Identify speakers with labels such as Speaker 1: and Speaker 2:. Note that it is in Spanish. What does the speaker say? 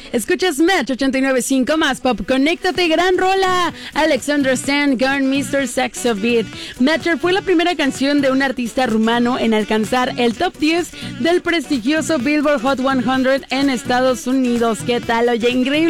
Speaker 1: Escuchas Match 89.5 más pop. Conéctate, gran rola. Alexander Stan con Mr. Saxo Beat. Matcher fue la primera canción de un artista rumano en alcanzar el top 10 del prestigioso Billboard Hot 100 en Estados Unidos. ¿Qué tal? Oye, increíble.